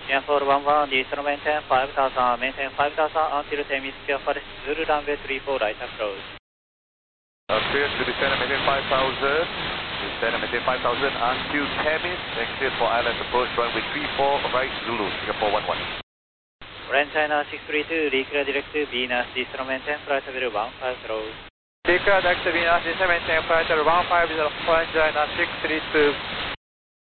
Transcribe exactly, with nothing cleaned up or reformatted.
Air four one one, Eastern maintain five thousand, maintain five thousand until ten minutes careful, Zulu runway three four right approach. Uh, clear to descend and maintain five thousand, descend and maintain five thousand until ten minutes, and clear for island approach runway three four right Zulu, Singapore one one. Grand China six three two, declare direct to Venus, Eastern maintain flight level one five zero. Declare direct to Venus, Eastern maintain flight level one five zero, Grand China six three two.